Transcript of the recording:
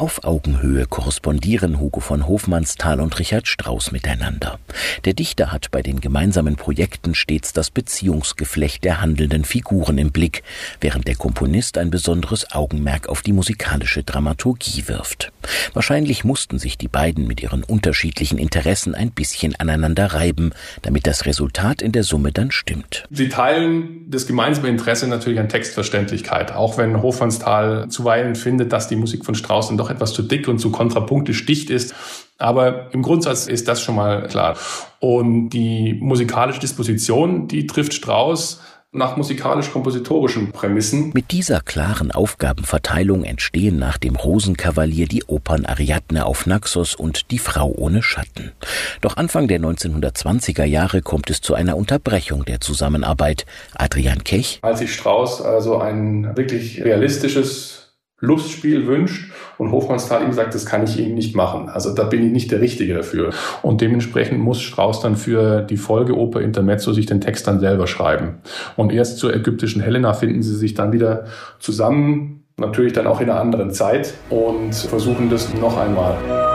Auf Augenhöhe korrespondieren Hugo von Hofmannsthal und Richard Strauss miteinander. Der Dichter hat bei den gemeinsamen Projekten stets das Beziehungsgeflecht der handelnden Figuren im Blick, während der Komponist ein besonderes Augenmerk auf die musikalische Dramaturgie wirft. Wahrscheinlich mussten sich die beiden mit ihren unterschiedlichen Interessen ein bisschen aneinander reiben, damit das Resultat in der Summe dann stimmt. Sie teilen das gemeinsame Interesse natürlich an Textverständlichkeit, auch wenn Hofmannsthal zuweilen findet, dass die Musik von Strauss dann doch etwas zu dick und zu kontrapunktisch dicht ist. Aber im Grundsatz ist das schon mal klar. Und die musikalische Disposition, die trifft Strauss nach musikalisch-kompositorischen Prämissen. Mit dieser klaren Aufgabenverteilung entstehen nach dem Rosenkavalier die Opern Ariadne auf Naxos und Die Frau ohne Schatten. Doch Anfang der 1920er Jahre kommt es zu einer Unterbrechung der Zusammenarbeit. Adrian Kech: Als sich Strauss also ein wirklich realistisches Lustspiel wünscht und Hofmannsthal ihm sagt, das kann ich Ihnen nicht machen. Also da bin ich nicht der Richtige dafür. Und dementsprechend muss Strauss dann für die Folgeoper Intermezzo sich den Text dann selber schreiben. Und erst zur ägyptischen Helena finden sie sich dann wieder zusammen, natürlich dann auch in einer anderen Zeit und versuchen das noch einmal.